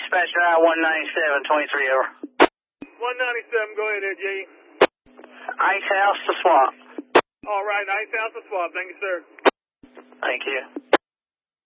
Dispatcher I-197, 23 over. 197, go ahead there, G. Ice House to swap. All right, Ice House to swap. Thank you, sir. Thank you.